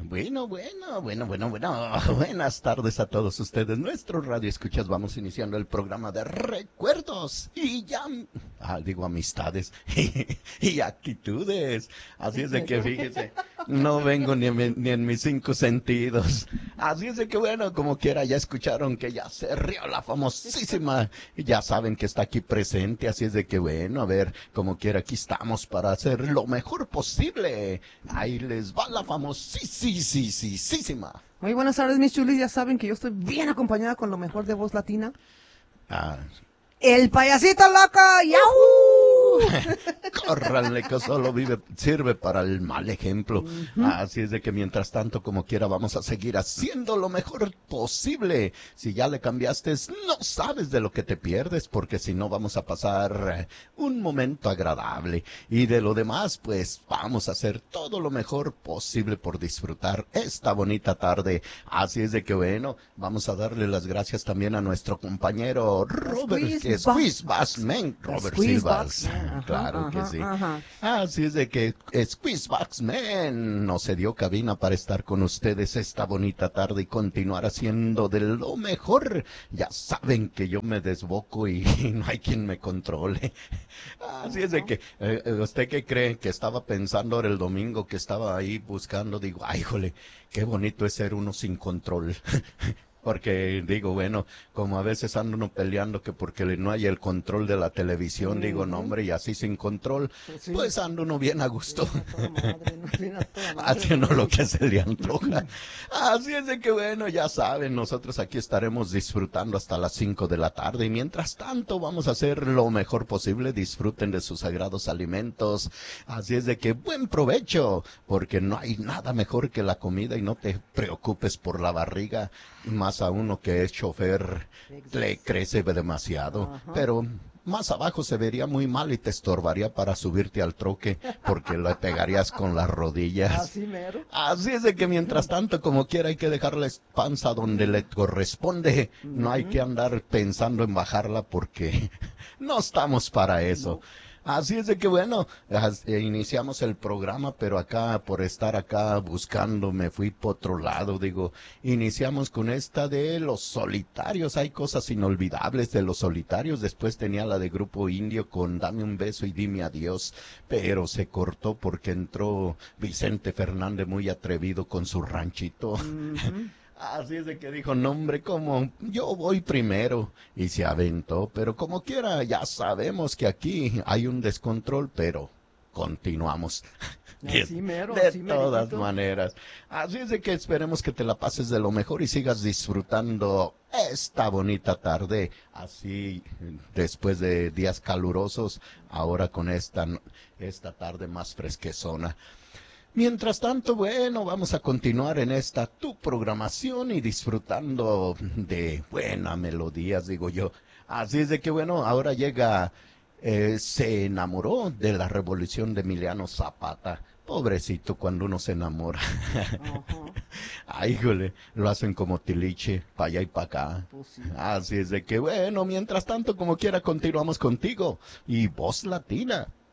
Buenas tardes a todos ustedes. Nuestros radioescuchas, vamos iniciando el programa de recuerdos y amistades y actitudes. Así es de que fíjese, no vengo ni en mis cinco sentidos. Así es de que bueno, como quiera, ya escucharon que ya se rió la famosísima. Ya saben que está aquí presente, así es de que bueno, a ver, como quiera, aquí estamos para hacer lo mejor posible. Ahí les va la famosísima. Muy buenas tardes, mis chulis. Ya saben que yo estoy bien acompañada con lo mejor de voz latina. Ah. ¡El payasito loco! ¡Yahoo! Córranle, que solo sirve para el mal ejemplo. Así es de que mientras tanto, como quiera, vamos a seguir haciendo lo mejor posible. Si ya le cambiaste, no sabes de lo que te pierdes, porque si no vamos a pasar un momento agradable. Y de lo demás, pues vamos a hacer todo lo mejor posible por disfrutar esta bonita tarde. Así es de que bueno, vamos a darle las gracias también a nuestro compañero Robert, que es Squeezebox-Man, Robert Silvas. Claro que sí. Así es de que Squeezebox-Man no se dio cabina para estar con ustedes esta bonita tarde y continuar haciendo de lo mejor. Ya saben que yo me desboco y no hay quien me controle. Así es de que, ¿usted qué cree? Que estaba pensando ahora el domingo que estaba ahí buscando, digo, ay, jole, qué bonito es ser uno sin control. Porque digo, bueno, como a veces anda uno peleando que porque no hay el control de la televisión, digo, no hombre, y así sin control, pues anda uno bien a gusto. Haciendo lo que se le antoja. Así es de que bueno, ya saben, nosotros aquí estaremos disfrutando hasta las 5 de la tarde y mientras tanto vamos a hacer lo mejor posible, disfruten de sus sagrados alimentos. Así es de que buen provecho, porque no hay nada mejor que la comida y no te preocupes por la barriga, más a uno que es chofer, le crece demasiado, pero más abajo se vería muy mal y te estorbaría para subirte al troque porque le pegarías con las rodillas. Así mero. Así es de que mientras tanto, como quiera, hay que dejar la panza donde le corresponde. No hay que andar pensando en bajarla porque no estamos para eso. Así es de que bueno, iniciamos el programa, pero acá, por estar acá buscando, me fui por otro lado, digo, iniciamos con esta de Los Solitarios, hay cosas inolvidables de Los Solitarios, después tenía la de Grupo Indio con Dame un beso y dime adiós, pero se cortó porque entró Vicente Fernández muy atrevido con su ranchito. Así es de que dijo, no hombre, como yo voy primero, y se aventó, pero como quiera, ya sabemos que aquí hay un descontrol, pero continuamos. Así mero, de así todas meritito. maneras. Así es de que esperemos que te la pases de lo mejor y sigas disfrutando esta bonita tarde, así después de días calurosos, ahora con esta tarde más fresquezona. Mientras tanto, bueno, vamos a continuar en esta tu programación y disfrutando de buenas melodías, digo yo. Así es de que, bueno, ahora llega, se enamoró de la revolución de Emiliano Zapata. Pobrecito cuando uno se enamora. Ay, jole, lo hacen como tiliche, para allá y para acá. Pues sí. Así es de que, bueno, mientras tanto, como quiera, continuamos contigo. Y Voz Latina.